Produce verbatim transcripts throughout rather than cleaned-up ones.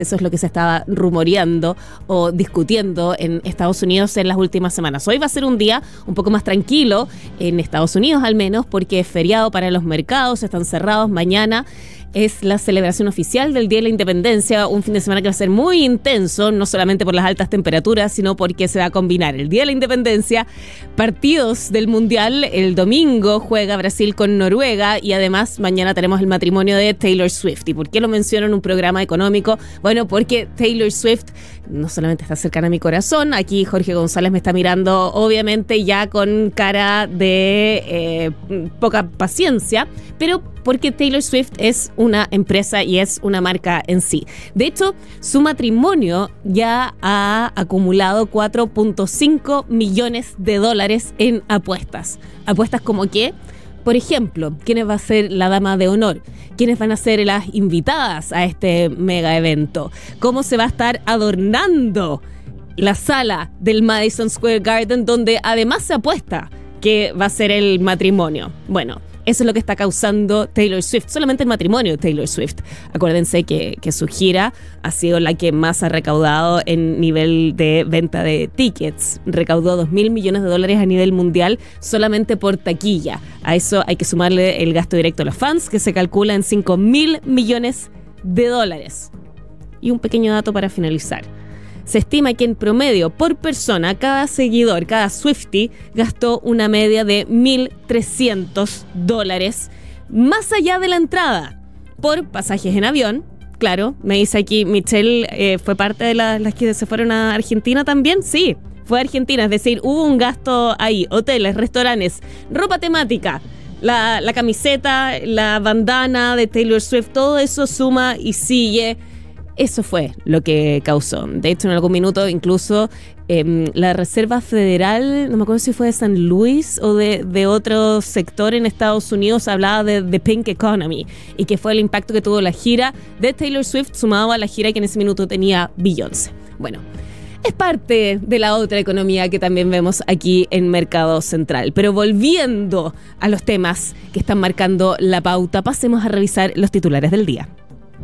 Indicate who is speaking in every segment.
Speaker 1: Eso es lo que se estaba rumoreando o discutiendo en Estados Unidos en las últimas semanas. Hoy va a ser un día un poco más tranquilo, en Estados Unidos al menos, porque es feriado para los mercados, están cerrados. Mañana es la celebración oficial del Día de la Independencia, un fin de semana que va a ser muy intenso, no solamente por las altas temperaturas, sino porque se va a combinar el Día de la Independencia, partidos del Mundial. El domingo juega Brasil con Noruega y además mañana tenemos el matrimonio de Taylor Swift. ¿Y por qué lo menciono en un programa económico? Bueno, porque Taylor Swift no solamente está cercana a mi corazón, aquí Jorge González me está mirando obviamente ya con cara de eh, poca paciencia, pero porque Taylor Swift es una empresa y es una marca en sí. De hecho, su matrimonio ya ha acumulado cuatro punto cinco millones de dólares en apuestas. ¿Apuestas como qué? Por ejemplo, ¿quiénes va a ser la dama de honor? ¿Quiénes van a ser las invitadas a este mega evento? ¿Cómo se va a estar adornando la sala del Madison Square Garden, donde además se apuesta que va a ser el matrimonio? Bueno, eso es lo que está causando Taylor Swift, solamente el matrimonio de Taylor Swift. Acuérdense que, que su gira ha sido la que más ha recaudado en nivel de venta de tickets. Recaudó dos mil millones de dólares a nivel mundial solamente por taquilla. A eso hay que sumarle el gasto directo a los fans, que se calcula en cinco mil millones de dólares. Y un pequeño dato para finalizar. Se estima que en promedio por persona, cada seguidor, cada Swiftie, gastó una media de mil trescientos dólares más allá de la entrada por pasajes en avión. Claro, me dice aquí Michelle, eh, ¿fue parte de la, las que se fueron a Argentina también? Sí, fue a Argentina, es decir, hubo un gasto ahí, hoteles, restaurantes, ropa temática. La, la camiseta, la bandana de Taylor Swift, todo eso suma y sigue. Eso fue lo que causó. De hecho, en algún minuto incluso eh, la Reserva Federal, no me acuerdo si fue de San Luis o de, de otro sector en Estados Unidos, hablaba de The Pink Economy y que fue el impacto que tuvo la gira de Taylor Swift sumado a la gira que en ese minuto tenía Beyoncé. Bueno, es parte de la otra economía que también vemos aquí en Mercado Central. Pero volviendo a los temas que están marcando la pauta, pasemos a revisar los titulares del día.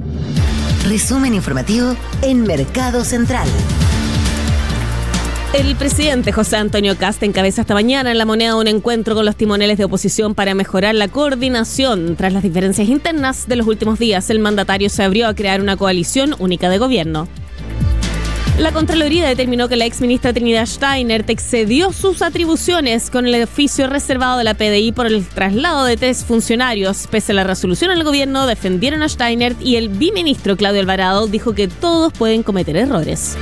Speaker 2: Resumen informativo en Mercado Central.
Speaker 1: El presidente José Antonio Kast encabeza esta mañana en La Moneda un encuentro con los timoneles de oposición para mejorar la coordinación. Tras las diferencias internas de los últimos días, el mandatario se abrió a crear una coalición única de gobierno. La Contraloría determinó que la exministra Trinidad Steiner excedió sus atribuciones con el oficio reservado de la P D I por el traslado de tres funcionarios. Pese a la resolución, el gobierno defendieron a Steiner y el biministro Claudio Alvarado dijo que todos pueden cometer errores.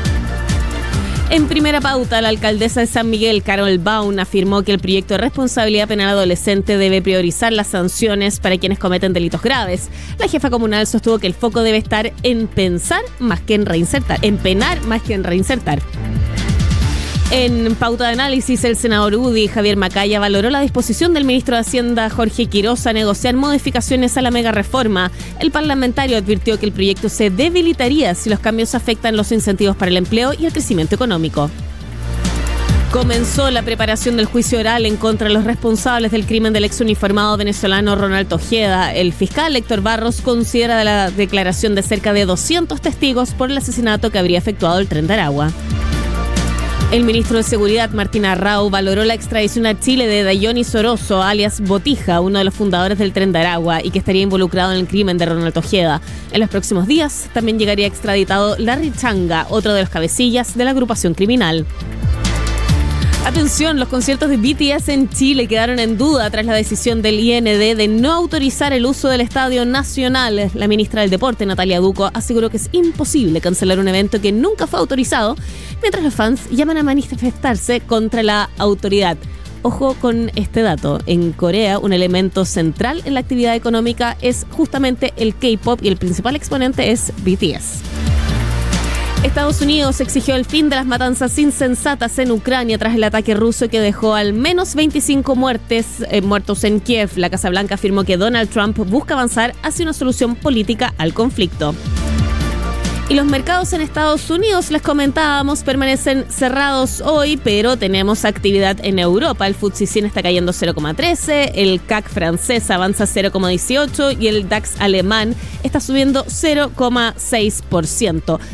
Speaker 1: En primera pauta, la alcaldesa de San Miguel, Carol Baum, afirmó que el proyecto de responsabilidad penal adolescente debe priorizar las sanciones para quienes cometen delitos graves. La jefa comunal sostuvo que el foco debe estar en pensar más que en reinsertar, en penar más que en reinsertar. En pauta de análisis, el senador U D I, Javier Macaya, valoró la disposición del ministro de Hacienda, Jorge Quiroz, a negociar modificaciones a la megareforma. El parlamentario advirtió que el proyecto se debilitaría si los cambios afectan los incentivos para el empleo y el crecimiento económico. Comenzó la preparación del juicio oral en contra de los responsables del crimen del exuniformado venezolano Ronald Ojeda. El fiscal Héctor Barros considera la declaración de cerca de doscientos testigos por el asesinato que habría efectuado el Tren de Aragua. El ministro de Seguridad, Martín Arrau, valoró la extradición a Chile de Dayonis Orozco, alias Botija, uno de los fundadores del Tren de Aragua y que estaría involucrado en el crimen de Ronald Ojeda. En los próximos días también llegaría extraditado Larry Changa, otro de los cabecillas de la agrupación criminal. Atención, los conciertos de B T S en Chile quedaron en duda tras la decisión del I N D de no autorizar el uso del Estadio Nacional. La ministra del Deporte, Natalia Duco, aseguró que es imposible cancelar un evento que nunca fue autorizado, mientras los fans llaman a manifestarse contra la autoridad. Ojo con este dato. En Corea, un elemento central en la actividad económica es justamente el K-pop y el principal exponente es B T S. Estados Unidos exigió el fin de las matanzas insensatas en Ucrania tras el ataque ruso que dejó al menos veinticinco muertes, eh, muertos en Kiev. La Casa Blanca afirmó que Donald Trump busca avanzar hacia una solución política al conflicto. Y los mercados en Estados Unidos, les comentábamos, permanecen cerrados hoy, pero tenemos actividad en Europa. El F T S E cien está cayendo cero coma trece, el C A C francés avanza cero coma dieciocho y el DAX alemán está subiendo cero coma seis por ciento.